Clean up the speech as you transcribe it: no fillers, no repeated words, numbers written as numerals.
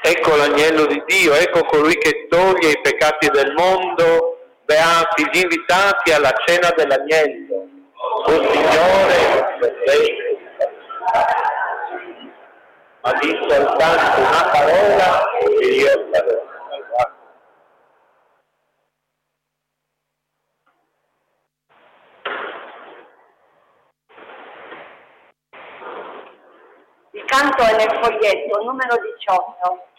Ecco l'agnello di Dio, ecco colui che toglie i peccati del mondo, beati gli invitati alla cena dell'agnello. O Signore, ma di soltanto una parola e io sarò. Il canto è nel foglietto numero 18.